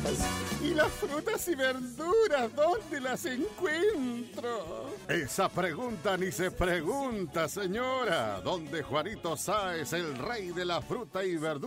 ¿Y las frutas y verduras dónde las encuentro? Esa pregunta ni se pregunta, señora. Donde Juanito Sáez, el rey de la fruta y verdura.